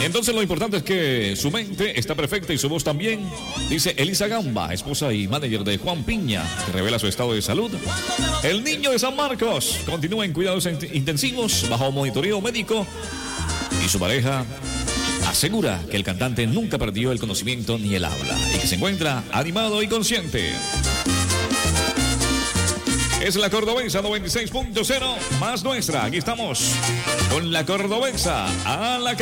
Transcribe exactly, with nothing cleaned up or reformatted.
Entonces lo importante es que su mente está perfecta y su voz también, dice Elisa Gamba, esposa y manager de Juan Piña, que revela su estado de salud. El niño de San Marcos continúa en cuidados intensivos bajo monitoreo médico y su pareja asegura que el cantante nunca perdió el conocimiento ni el habla y que se encuentra animado y consciente. Es la Cordobesa noventa y seis punto cero más nuestra. Aquí estamos con la Cordobesa a la